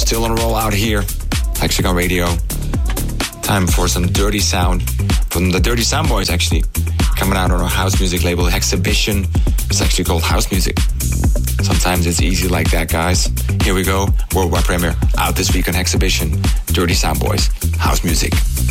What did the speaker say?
still on a roll out here. Hexagon Radio. Time for some dirty sound from the Dirty Sound Boys, actually. Coming out on our house music label, Exhibition. It's actually called house music. Sometimes it's easy like that, guys. Here we go. Worldwide premiere out this week on Exhibition. Dirty Sound Boys, house music.